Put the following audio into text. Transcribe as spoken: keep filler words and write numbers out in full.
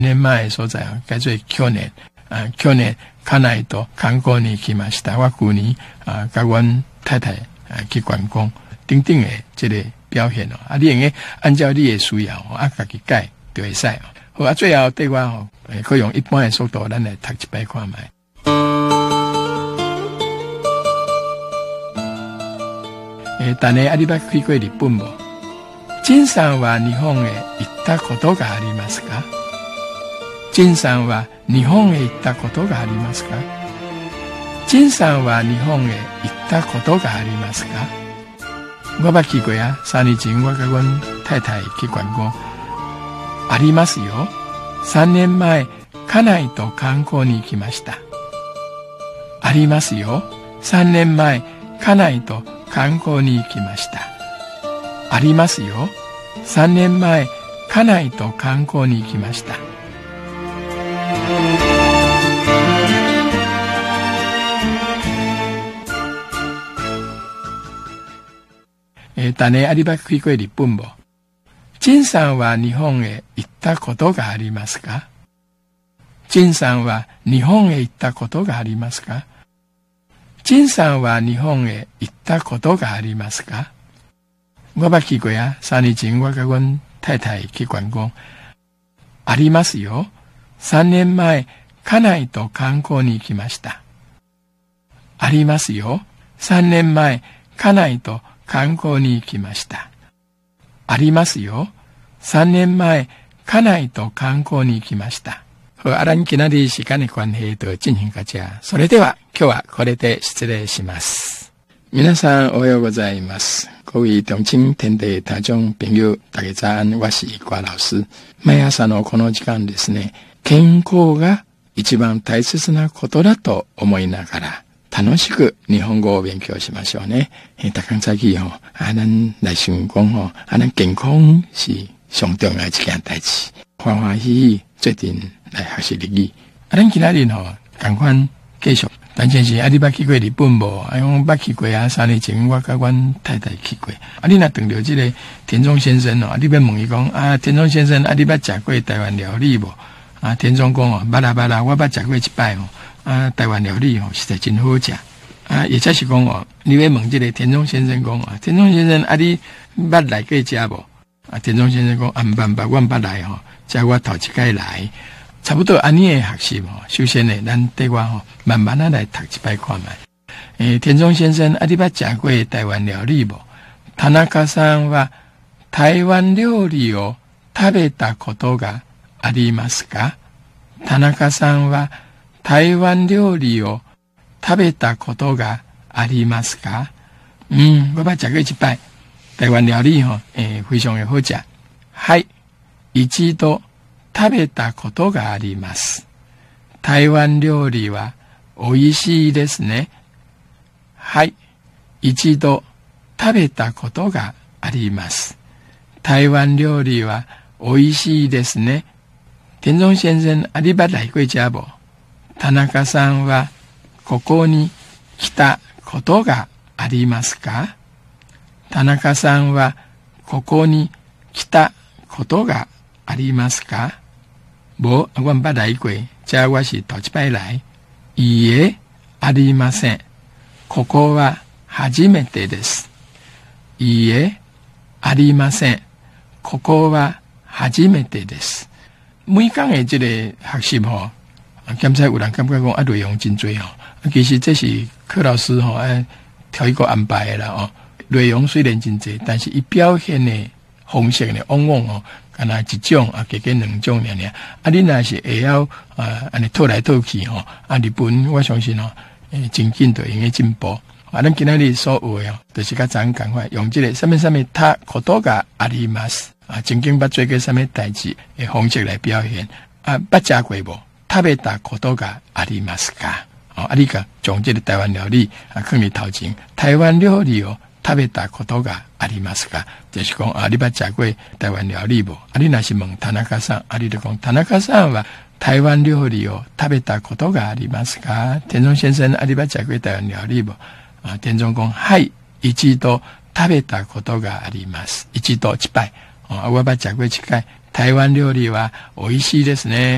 年前所在哦，改做去年啊，去年家内と観光に来ました。我去年啊，甲阮太太啊去观光，等等的这个表现哦，啊，你用个按照你的需要哦，啊，家己改就会使哦。好啊，最后对我哦，可以用一般的速度，咱来读一摆看卖。えー、種ありば聞こえ日本語。陳さんは日本へ行ったことがありますか？陳さんは日本へ行ったことがありますか？陳さんは日本へ行ったことがありますか？我捌去過啊，三年前我甲阮太太去觀光。ありますよ。三年前、家内と観光に行きました。ありますよ。三年前、家内と観光に行きました。ありますよ。三年前、家内と観光に行きました。えー、種ありば聞こえ日本語。陳さんは日本へ行ったことがありますか？陳さんは日本へ行ったことがありますか？陳さんは日本へ行ったことがありますか？我捌去過啊，三年前我甲阮太太去觀光。ありますよ。三年前、家内と観光に行きました。ありますよ。三年前、家内と観光に行きました。ありますよ。三年前、家内と観光に行きました。あらんきなり時間の関係と進行かじゃ。それでは、今日はこれで失礼します。皆さんおはようございます。各位同親天地大眾朋友、大家早安。我是瓜老師。毎朝のこの時間ですね、健康が一番大切なことだと思いながら、楽しく日本語を勉強しましょうね。えー、大家早起吼，啊，咱來想講吼，啊，咱健康是上重要一件代志，歡歡喜喜決定來學習日語。啊，咱今仔日吼，同款繼續。但真是啊，你捌去過日本無？啊，我捌去過啊，三年前我甲阮太太去過。啊，你若碰到這個田中先生哦，你要問伊講啊，田中先生啊，你捌食過台灣料理無？啊，田中講哦，捌啦捌啦，我捌食過一擺哦。啊，台灣料理哦，實在真好食。啊，也則是講哦，你要問這個田中先生講啊，田中先生啊，你捌來過食無？啊，田中先生講啊，毋捌毋捌，我毋捌來吼，這我頭一擺來，差不多安尼的學習吼。首先呢，咱對我吼，慢慢啊來讀一擺看賣。誒，田中先生啊，你捌食過台灣料理無？田中さんは台灣料理を食べたことがありますか？田中さんは台湾料理を食べたことがありますか？うん、我捌食過一擺。台灣料理吼、えー、非常的好食。はい、一度食べたことがあります。台湾料理は美味しいですね。はい、一度食べたことがあります。台湾料理は美味しいですね。田中先生、ありば来過食無？田中さんはここに来たことがありますか？田中さんはここに来たことがありますか？無、我毋捌來過，這我是頭一擺來。いいえ、ありません。ここは初めてです。いいえ、ありません。ここは初めてです。每講的這個學習吼，檢查有人感覺講啊內容真多吼，其實這是柯老師吼愛挑一個安排的啦哦。內容雖然真多，但是伊表現的方式呢，往往哦，敢若一種啊，加加兩種爾爾。啊，你若是會曉啊，安尼套來套去吼，啊，日本我相信哦，誒，真緊就用個進步。啊，咱今仔日所有的哦，就是甲昨講法，用這個什麼什麼他ことがあります啊，曾經捌做過什麼代志的方式來表現啊，捌食過無？食べたことがありますか？哦，啊，你甲將這個台灣料理啊，放佇頭前，台灣料理哦。食べたことがありますか？就是講啊，你捌食過台灣料理無？啊，你若是問田中さん，啊，你就講田中さんは台灣料理を食べたことがありますか？田中先生，啊，你捌食過台灣料理無？啊，田中講はい、一度食べたことがあります。一度一擺。啊，我捌食過一擺。台灣料理は美味しいですね。